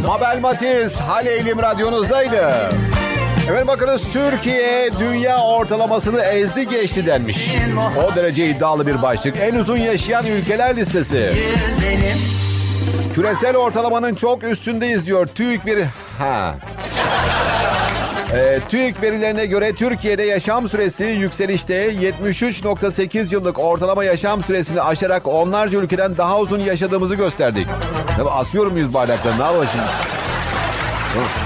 Mabel Matiz, Haleylim radyonuzdaydı. Evet bakınız, Türkiye dünya ortalamasını ezdi geçti denmiş. O derece iddialı bir başlık. En uzun yaşayan ülkeler listesi. Küresel ortalamanın çok üstündeyiz diyor TÜİK TÜİK verilerine göre Türkiye'de yaşam süresi yükselişte, 73.8 yıllık ortalama yaşam süresini aşarak onlarca ülkeden daha uzun yaşadığımızı gösterdik. Tabii asıyorum 100 bardakları, ne yapalım şimdi?